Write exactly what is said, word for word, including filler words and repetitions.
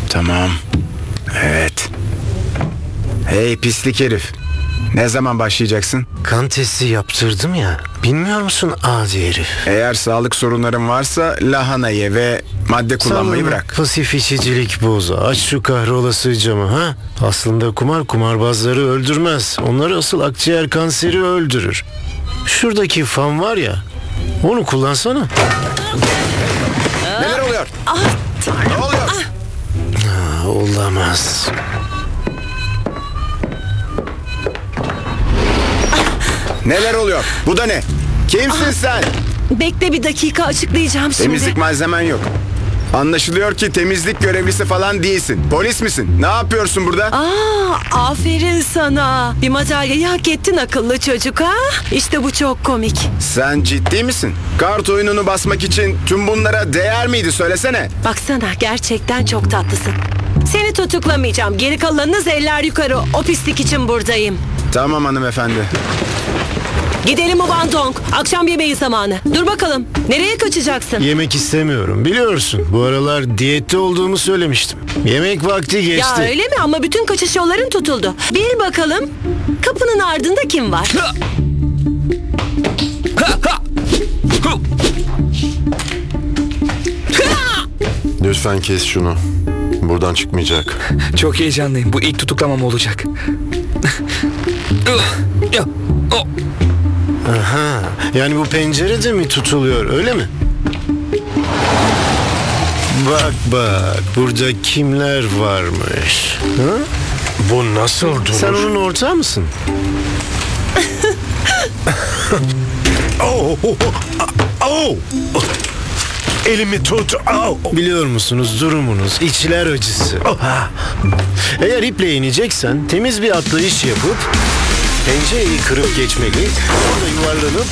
Tamam. Evet. Hey pislik herif. Ne zaman başlayacaksın? Kan testi yaptırdım ya. Bilmiyor musun adi herif? Eğer sağlık sorunların varsa lahana ye ve madde kullanmayı Sana bırak. pasif içicilik boza. Aç şu kahrolası camı ha. Aslında kumar kumarbazları öldürmez. Onları asıl akciğer kanseri öldürür. Şuradaki fan var ya. Onu kullansana. Neler oluyor? Ne oluyor? Ha, olamaz. Neler oluyor? Bu da ne? Kimsin sen? Bekle bir dakika, açıklayacağım şimdi. Temizlik malzemen yok. Anlaşılıyor ki temizlik görevlisi falan değilsin. Polis misin? Ne yapıyorsun burada? Aa, aferin sana. Bir madalyayı hak ettin akıllı çocuk ha. İşte bu çok komik. Sen ciddi misin? Kart oyununu basmak için tüm bunlara değer miydi? Söylesene. Baksana, gerçekten çok tatlısın. Seni tutuklamayacağım. Geri kalanınız eller yukarı. O pislik için buradayım. Tamam hanımefendi. Gidelim Van Dong. Akşam yemeği zamanı. Dur bakalım. Nereye kaçacaksın? Yemek istemiyorum biliyorsun. Bu aralar diyette olduğumu söylemiştim. Yemek vakti geçti. Ya öyle mi? Ama bütün kaçış yolların tutuldu. Bil bakalım. Kapının ardında kim var? Lütfen kes şunu. Buradan çıkmayacak. Çok heyecanlıyım. Bu ilk tutuklamam olacak. Aha, yani bu pencere de mi tutuluyor öyle mi? Bak bak burada kimler varmış. Ha? Bu nasıl durur? Sen onun ortağı mısın? Oh, oh, oh, oh. Elimi tut. Oh. Biliyor musunuz durumunuz içler acısı. Eğer iple ineceksen temiz bir atlayış yapıp pencereyi kırıp geçmeli, sonra yuvarlanıp